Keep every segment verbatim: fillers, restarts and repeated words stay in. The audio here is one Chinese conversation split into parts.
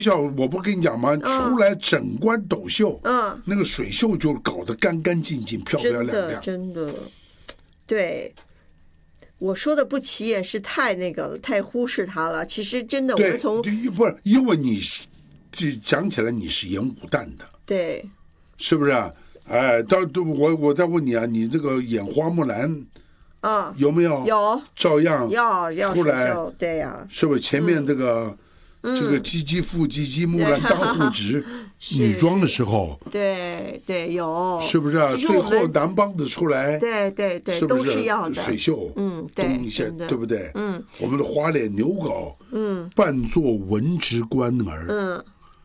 校我不跟你讲吗？ 嗯出来整冠斗秀， 嗯， 那个水袖就搞得干干净净、漂漂真的亮亮。 真的，对。我说的不起眼是太那个了，太忽视它了。其实真的，我们对， 从不是因为你是，这讲起来你是演武旦的， 对是不是啊？哎，到我我再问你啊，你这个演花木兰啊， 有没有？ 有， 照样要要出来水袖，对呀、 是不是？前面这个、 嗯、 这个唧唧复唧唧木兰当户织是女装的时候， 对对有， 是不是啊？最其实我们后男帮子出来， 对对对， 是不都是要的。 水袖， 嗯，对， 东西真的对不对？ 嗯， 我们的花脸牛皋， 嗯， 扮作文职官儿， 嗯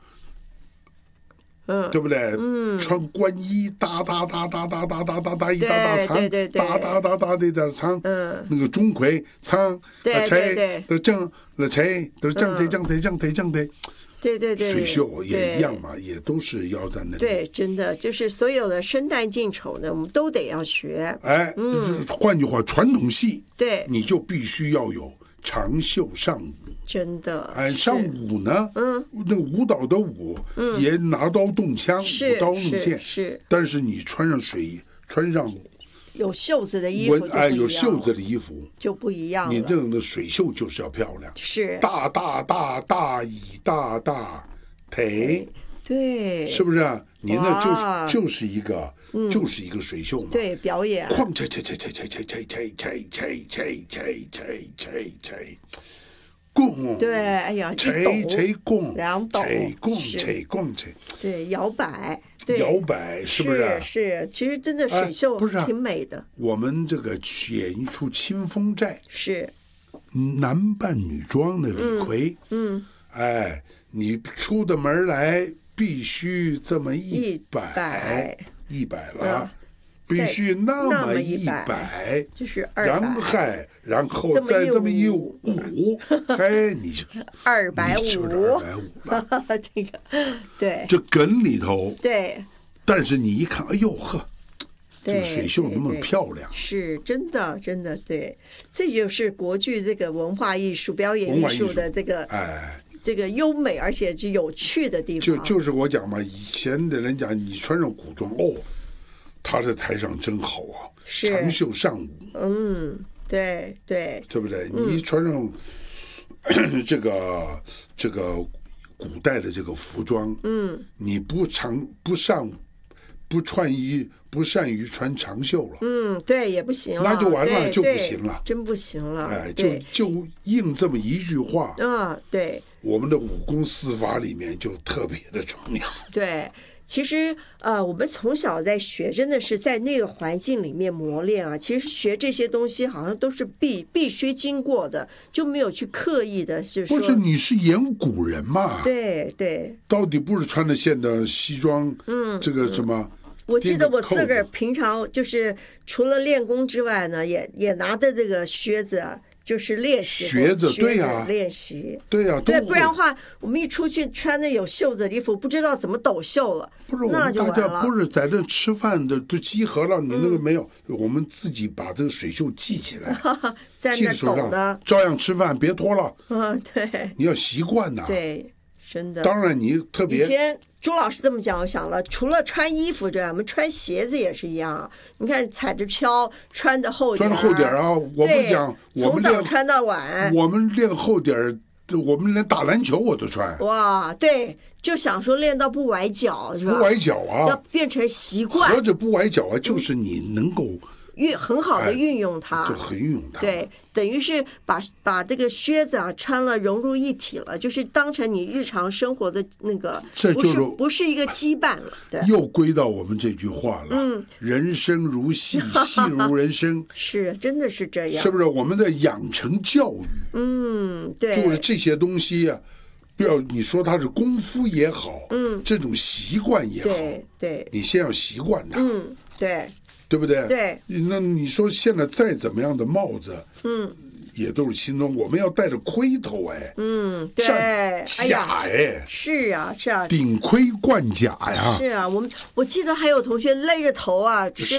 嗯， 对不对？ 嗯， 穿官衣，哒哒哒哒哒哒哒哒哒一大大仓， 对对对哒哒哒哒的的仓， 嗯， 那个钟馗仓， 对那对对都正，那谁都正得正得正得正得， 对对对， 水袖也一样对。 嘛，也都是要在那里。 对，真的就是所有的生旦净丑呢，我们都得要学。 哎，就是换句话，传统戏对， 你就必须要有长袖上舞。 真的。 哎， 是上舞呢， 嗯， 那个舞蹈的舞也拿刀动枪， 是舞刀弄是剑， 是但是你穿上水，穿上有袖子的衣服文哎就不一样有袖子的衣服， 就不一样了。 你这种的水袖就是要漂亮， 是大大大大以大大腿， 对， 是不是啊？你那哇就是就是一个就是一个水袖嘛。 对表演。 哐切切切切切切切切切切切切切切切，拱对，哎呀，一吹抖吹拱， 两抖吹拱是吹拱吹， 对摇摆，对摇摆是不是？ 是是，其实真的水袖哎不是啊挺美的， 我们这个演一出《清风寨是》， 男扮女装的李逵， 嗯， 哎，你出的门来必须这么一一摆摆， 一摆了嗯， 必须那那么么一一摆摆， 就是二然百嗨，然后这么一再这么一舞舞，嘿，你就是二百你就是五二，百五了。 这个对这梗里头， 对但是你一看，哎呦呵，这对， 个水袖那么对对漂亮， 是真的真的对，这就是国剧这个文化艺术、表演艺术文化艺术的这个哎。 这个优美而且是有趣的地方。 就就是我讲嘛，以前的人讲，你穿上古装哦，他在台上真好啊， 是长袖善舞， 嗯，对对对不对？你一穿上这个这个古代的这个服装， 嗯， 你不长不善不穿衣不善于穿长袖了， 嗯，对也不行了， 那就完了就不对对行了真不行了。 哎，就对就应这么一句话， 嗯，对我们的武功司法里面就特别的重要。 对。其实，呃，我们从小在学，真的是在那个环境里面磨练啊。其实学这些东西，好像都是必必须经过的，就没有去刻意的，是说， 不是你是演古人嘛？ 对对。 到底不是穿的现的西装，嗯，这个什么？ 我记得我自个儿钉着扣子平常就是除了练功之外呢，也也拿着这个靴子啊，就是练习靴子靴对呀练习。 对呀、 对， 都不然的会。 话，我们一出去穿的有袖子的衣服，不知道怎么抖袖了， 不是我那们大家就完了。 不是在这吃饭的都集合了，你那个没有，我们自己把这个水袖系起来， 在那系在手抖呢上，，照样吃饭，别脱了， 嗯，对你要习惯呐。 对，真的。 当然你特以别前朱老师这么讲，我想了，除了穿衣服之外，我们穿鞋子也是一样啊。你看踩着跷，穿着厚底儿， 穿着厚底儿啊，我不对讲，我从们练早穿到晚。 我们练厚底儿，我们连打篮球我都穿， 哇，对，就想说练到不崴脚，是吧？ 不崴脚要啊， 变成习合惯， 着不崴脚啊，就是你能够运很好的运用它。 就很运用它。 对，等于是把把这个靴子啊穿了融入一体了，就是当成你日常生活的那个，不这就是是不是一个羁绊了。对， 又归到我们这句话了，嗯，人生如戏，戏如人生， 是真的是这样。 是不是？我们的养成教育， 嗯，对， 就是这些东西啊，不要你说它是功夫也好，嗯，这种习惯也好， 对对， 你先要习惯它， 嗯，对对不对？ 对。 那你说现在再怎么样的帽子， 嗯， 也都是轻装，我们要戴着盔头，哎， 嗯，对， 像哎甲呀， 哎， 是啊，是啊， 顶盔贯甲呀， 是啊，我们我记得还有同学勒着头啊， 是啊，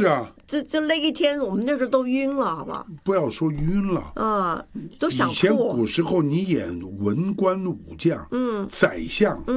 这这勒一天，我们那时候都晕了，好不好？ 不要说晕了啊，都想以前吐。 古时候你演文官武将，嗯，宰相。